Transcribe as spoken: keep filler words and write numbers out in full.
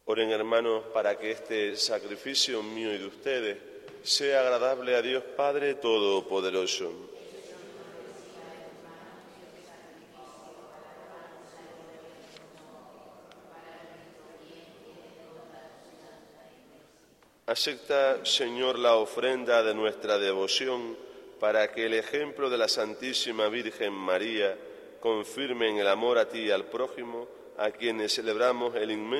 Oren, hermanos, para que este sacrificio mío y de ustedes sea agradable a Dios Padre Todopoderoso. Acepta, Señor, la ofrenda de nuestra devoción, para que el ejemplo de la Santísima Virgen María confirme en el amor a ti y al prójimo, a quienes celebramos el inmenso